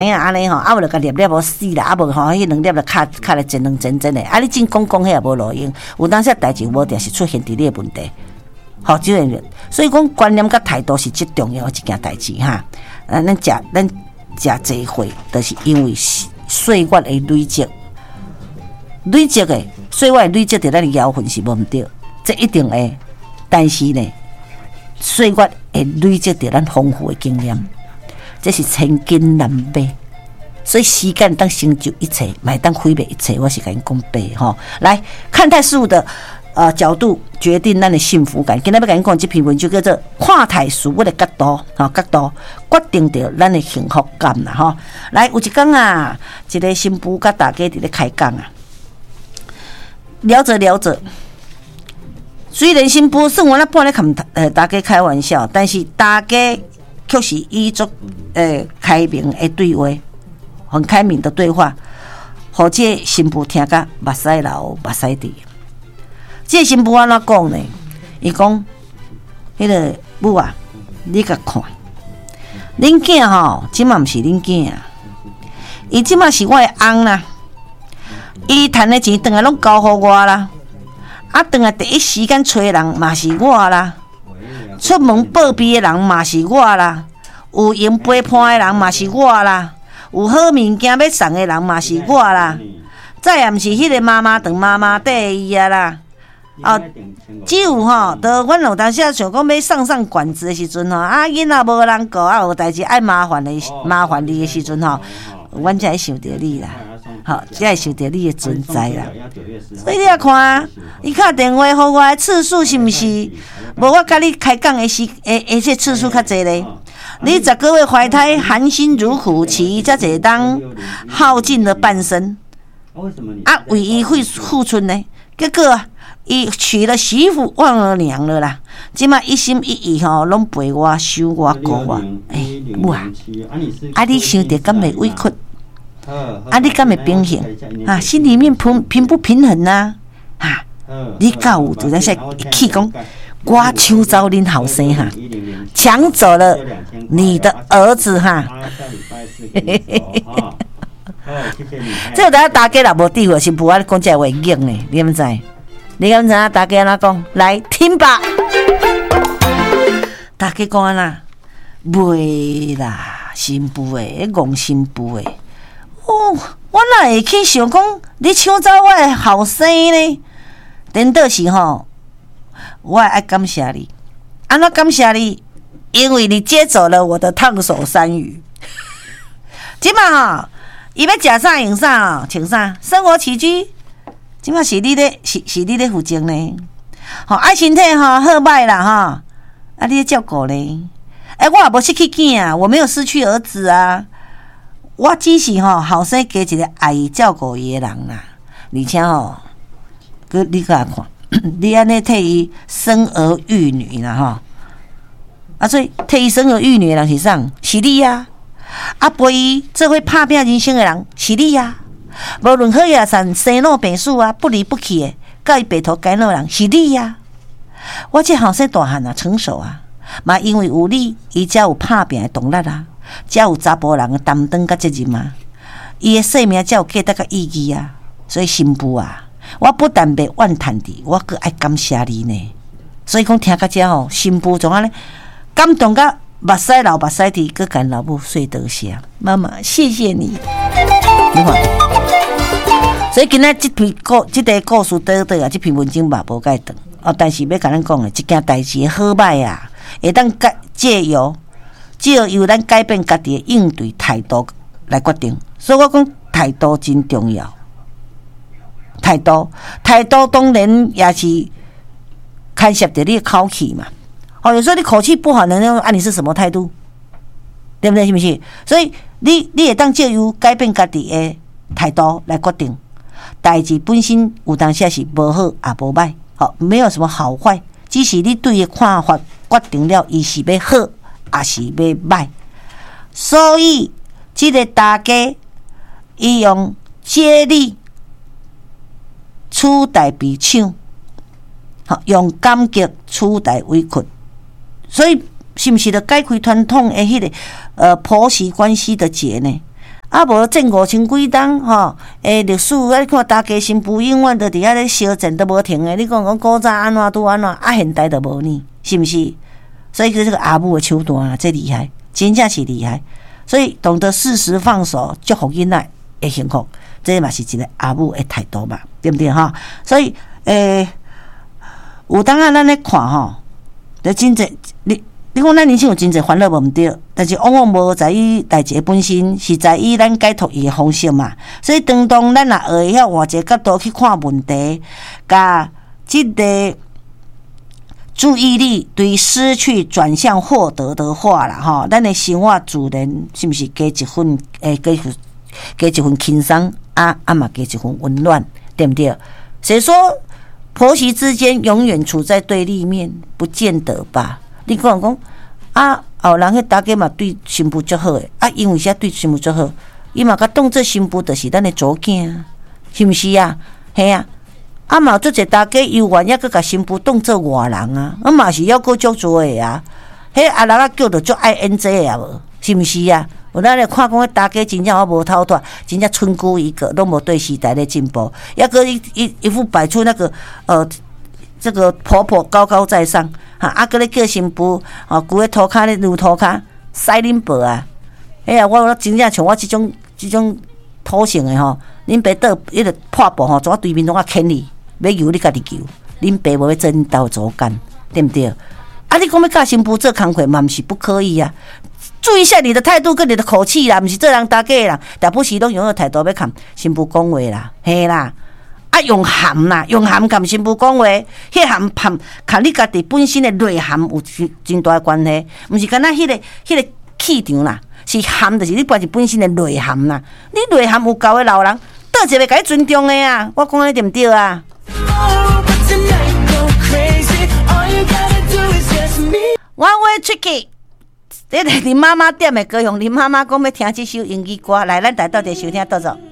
哎呀，安尼吼，啊无就甲粒粒无死啦，啊无吼，迄两粒就卡来真两真的。啊，你真讲迄也无路用，有当时代志无定是出现伫你的问题，好，就所以讲观念甲态度是最重要的一件代志哈。咱食济货，就是因为岁月的累积，累积的岁月累积伫咱的腰魂是无毋对，这一定会。但是呢，岁月会累积伫咱丰富的经验。这是千金难买，所以时间当成就一切，买当毁灭一切。我是跟你讲白哈，来看待事物的角度，决定咱的幸福感。今日要跟你讲这篇文就叫做看待事物的角度，角度决定着咱的幸福感啦哈。来有一天啊，一个新妇甲大家伫咧开讲啊，聊着，虽然新妇算我那半咧跟大家开玩笑，但是大家。却是以作开明的对话，很开明的对话，互这新妇听甲目屎流目屎滴。这新妇安怎讲呢？伊讲，迄个母啊，你甲看，恁囝吼，即嘛毋是恁囝啊，伊即嘛是我的翁啦。伊赚的钱，当然拢交互我啦。啊，当然第一时间找人嘛是我啦。出门报备的人嘛是我啦，有用陪伴的人嘛是我啦，有好物件要送的人嘛是我啦，再也毋是迄个妈妈长妈妈缀伊啊啦。只有吼，就阮有当时想讲要上管子的时阵吼，囡仔无人顾，有代志爱麻烦你的时阵吼，阮才会想着你啦。好，才会想到你的存在啦。所以你也看，伊打电话互我的次数是毋是？无我甲你开讲的这次数较济咧。你10个月怀胎，含辛茹苦起才一当耗尽了半生，为伊付出呢？结果伊娶了媳妇忘了娘了啦。即马一心一意吼，拢陪我、守我、顾我。母啊，你想着敢会委屈？你敢会平衡？心里面平不平衡啊？你到有就在说气讲，我抢走恁后生哈，抢走了你的儿子哈。这个大家若无智慧，是无爱讲这话硬呢，你毋知？你敢知影大家安怎讲？来听吧。大家讲安那？袂啦，新妇诶，戆新妇诶。我哪会去想讲你抢走我的后生呢？颠倒是吼，我爱感谢你，安怎感谢你？因为你接走了我的烫手山芋。即马吼，伊要食啥用啥，穿啥，生活起居，即马是你咧负责呢。吼，爱身体吼好歹啦吼，你咧照顾呢？我也无失去囝啊，我没有失去儿子啊。我只是后生加一个爱伊照顾伊的人啦，而且你甲看，你安尼替伊生儿育女啦所以替伊生儿育女的人是啥？是你啊！陪伊做伙拍拼人生的人是你啊！无论好也善生老病死不离不弃的，甲伊白头偕老人是你啊！我这后生大汉啊，成熟啊，嘛因为有你，伊才有拍拼的动力啊！才有查甫人的担当甲责任啊，伊的生命才有价值甲意义啊。所以新妇啊，我不但袂怨叹你，我更爱感谢你呢。所以讲听到这新妇怎安尼感动甲目屎流目屎滴，佮跟老母说多谢妈妈，谢谢你。你看，所以今仔这个故事短啊，这篇文章嘛无介长但是要甲咱讲的一件代志好歹啊，会当借由咱改变家己的应对态度来决定，所以我讲态度真重要。态度当然也是牵涉着你的口气嘛。有时候你口气不好，能你是什么态度？对不对？是不是？所以你会当借由改变家己的态度来决定，代志本身有当时是无好也无歹，没有什么好坏，只是你对的看法决定了，伊是要好。也是要歹，所以这个大家伊用接力取代悲伤，用感激取代委屈，所以是不是就解开传统的迄个婆媳关系的结呢？ 啊无战5000几冬吼，历史啊，你看大家新妇永远都伫遐咧烧战都无停诶。你讲古早安怎拄安怎，啊现代都无呢，是毋是？所以这个阿母诶手段啊，这厉害，真正是厉害。所以懂得适时放手，祝福囡仔会幸福，这嘛是一个阿母诶态度嘛，对不对哈？所以有当啊，咱咧看吼，就真济你讲咱人生有真济烦恼无毋对，但是往往无在于代志本身，是在于咱解脱伊诶方式嘛。所以当咱若会晓换一个角度去看问题，甲即个注意力对失去转向获得的话啦，吼，咱的生活自然是不是加一份加一份轻松啊嘛加一份温暖，对不对？谁说婆媳之间永远处在对立面？不见得吧。你讲啊，后人迄大家嘛对新妇足好诶，啊，因为啥对新妇足好，伊嘛甲当做新妇就是咱的祖囝，是毋是啊？嘿啊。啊嘛，做一大家游玩，抑搁甲新妇当做外人啊，啊嘛是要过足做诶啊。迄阿人啊叫着足爱演这啊无，是毋是啊？有咱咧看讲，迄大家真正我无透脱，真正村姑一个，拢无对时代咧进步，抑搁一副摆出那个这个婆婆高高在上，哈，啊搁咧叫新妇，规个涂骹咧撸涂骹，使恁婆啊！哎呀，我真正像我即种土性诶吼，恁爸倒迄个破布吼，怎对面拢啊牵你？要游你家己游，恁爸无要做恁斗左干，对不对？啊，你讲要甲新妇做工课嘛，毋是不可以啊。注意一下你的态度跟你的口气啦，毋是做人大家啦，但不是拢用个态度要看新妇讲话啦，嘿啦，啊用含啦，用含甲新妇讲话，迄含看你家己本身的内涵有真大关系，毋是干那迄个气场啦，是含就是你本身的内涵啦，你内涵有够的老人，倒一个甲你尊重的啊，我讲的对毋对啊？One way tricky， 这是林妈妈点的歌，用林妈妈讲要听这首英语歌，来，咱来到底收听到走。